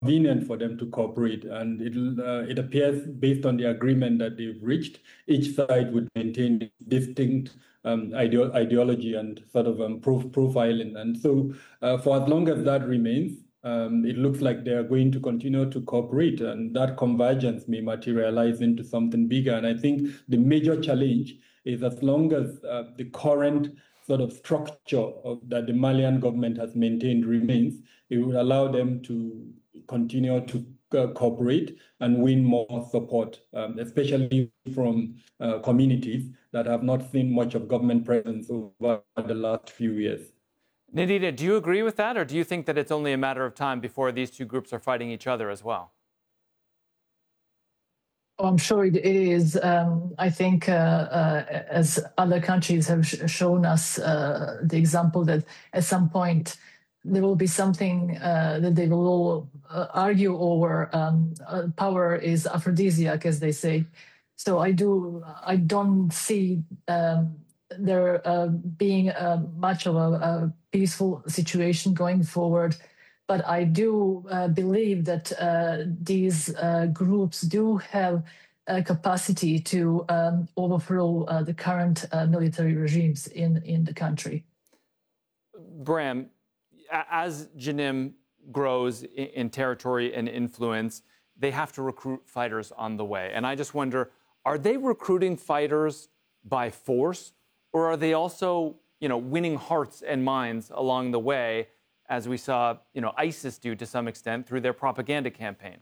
convenient for them to cooperate. And it appears, based on the agreement that they've reached, each side would maintain distinct ideology and sort of profiling. And so for as long as that remains, it looks like they are going to continue to cooperate, and that convergence may materialize into something bigger. And I think the major challenge is, as long as the current sort of structure that the Malian government has maintained remains, it will allow them to continue to cooperate and win more support, especially from communities that have not seen much of government presence over the last few years. Ndine, do you agree with that, or do you think that it's only a matter of time before these two groups are fighting each other as well? Oh, I'm sure it is. I think, as other countries have shown us, the example that at some point there will be something that they will all argue over. Power is aphrodisiac, as they say. So I don't see there being much of a peaceful situation going forward. But I do believe that these groups do have a capacity to overthrow the current military regimes in the country. Bram, as Janim grows in territory and influence, they have to recruit fighters on the way. And I just wonder, are they recruiting fighters by force, or are they also, winning hearts and minds along the way, as we saw, ISIS do to some extent through their propaganda campaign?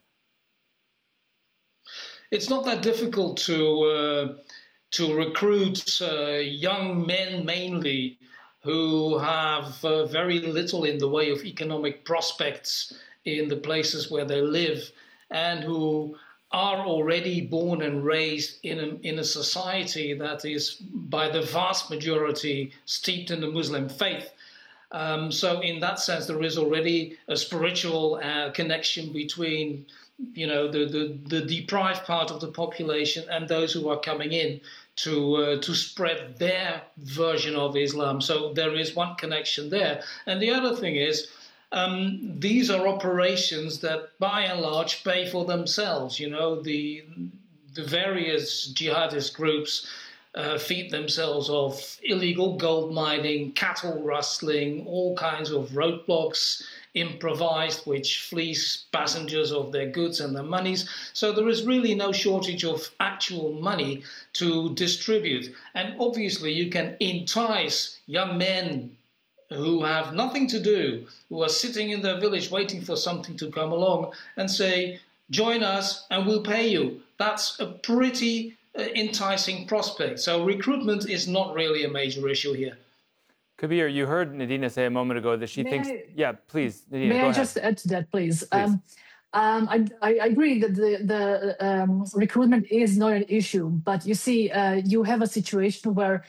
It's not that difficult to recruit young men mainly who have very little in the way of economic prospects in the places where they live, and who are already born and raised in a society that is, by the vast majority, steeped in the Muslim faith. So in that sense, there is already a spiritual connection between, the deprived part of the population and those who are coming in to spread their version of Islam. So there is one connection there. And the other thing is, these are operations that, by and large, pay for themselves. The various jihadist groups feed themselves off illegal gold mining, cattle rustling, all kinds of roadblocks improvised, which fleece passengers of their goods and their monies. So there is really no shortage of actual money to distribute. And obviously you can entice young men who have nothing to do, who are sitting in their village waiting for something to come along, and say, join us and we'll pay you. That's a pretty enticing prospect. So recruitment is not really a major issue here. Kabir, you heard Ndine say a moment ago that she thinks... Yeah, please, Ndine, May I just add to that, please? I agree that the recruitment is not an issue, but you see, you have a situation where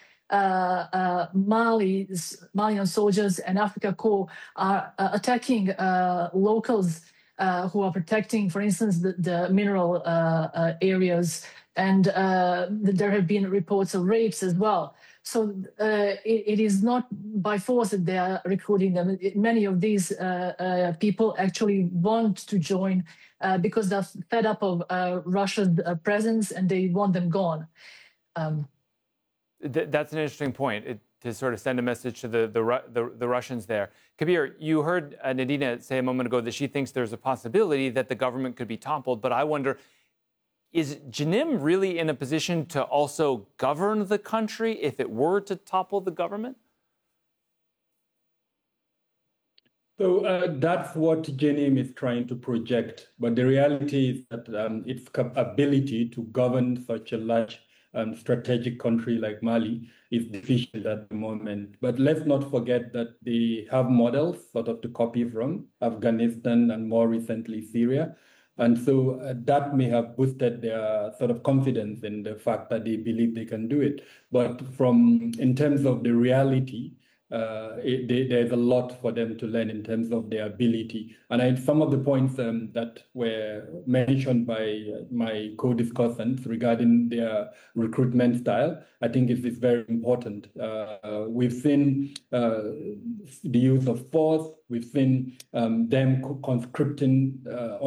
Malian soldiers and Africa Corps are attacking locals who are protecting, for instance, the mineral areas, and there have been reports of rapes as well. So it is not by force that they are recruiting them. Many of these people actually want to join because they're fed up of Russia's presence and they want them gone. That's an interesting point, to sort of send a message to the Russians there. Kabir, you heard Ndine say a moment ago that she thinks there's a possibility that the government could be toppled, but I wonder, is Janim really in a position to also govern the country if it were to topple the government? So that's what Janim is trying to project. But the reality is that its ability to govern such a large strategic country like Mali is deficient at the moment. But let's not forget that they have models sort of to copy from Afghanistan and more recently Syria. And so that may have boosted their sort of confidence in the fact that they believe they can do it. But in terms of the reality, there's a lot for them to learn in terms of their ability. And some of the points that were mentioned by my co-discussants regarding their recruitment style, I think it is very important. We've seen the use of force. We've seen them conscripting